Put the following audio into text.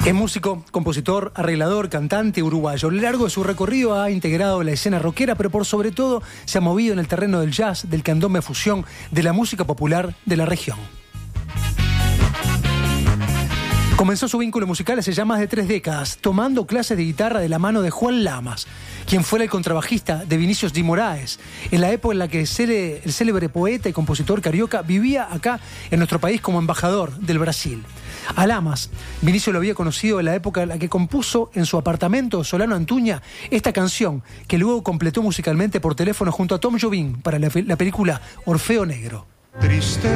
Es músico, compositor, arreglador, cantante uruguayo. A lo largo de su recorrido ha integrado la escena rockera, pero por sobre todo se ha movido en el terreno del jazz, del candombe fusión, de la música popular de la región. Comenzó su vínculo musical hace ya más de 3 décadas, tomando clases de guitarra de la mano de Juan Lamas, quien fuera el contrabajista de Vinicius de Moraes, en la época en la que el célebre poeta y compositor carioca vivía acá en nuestro país como embajador del Brasil. A Lamas, Vinicius lo había conocido en la época en la que compuso en su apartamento Solano Antuña esta canción, que luego completó musicalmente por teléfono junto a Tom Jobim para la película Orfeo Negro. Triste